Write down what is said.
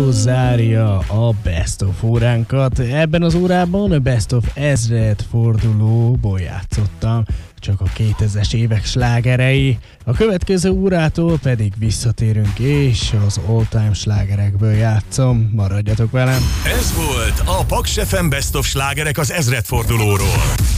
rádió zárja a Best of óránkat. Ebben az órában a Best of 1000 fordulóból játszottam, csak a 2000-es évek slágerei. A következő órától pedig visszatérünk, és az all-time slágerekből játszom. Maradjatok velem! Ez volt a Paks FM Best of slágerek az 1000 fordulóról.